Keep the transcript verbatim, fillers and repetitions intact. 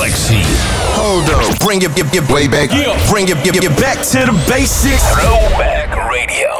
Galaxy. Hold up, bring your, your, your way back. Yeah. Bring your, your, your back to the basics. Throwback Radio.